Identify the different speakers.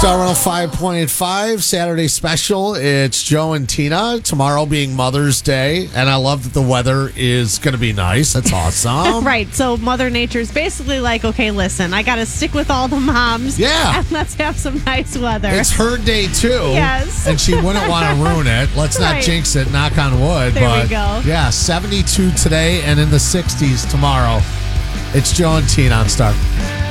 Speaker 1: Star 105.5 Saturday special. It's Joe and Tina. Tomorrow being Mother's Day, and I love that the weather is going to be nice. That's awesome.
Speaker 2: Right. So Mother Nature's basically like, okay, listen, I got to stick with all the moms.
Speaker 1: Yeah.
Speaker 2: And let's have some nice weather.
Speaker 1: It's her day too.
Speaker 2: Yes.
Speaker 1: And she wouldn't want to ruin it. Let's not
Speaker 2: Right.
Speaker 1: jinx it. Knock on wood.
Speaker 2: There we go.
Speaker 1: Yeah, 72 today and in the 60s tomorrow. It's Joe and Tina on Star.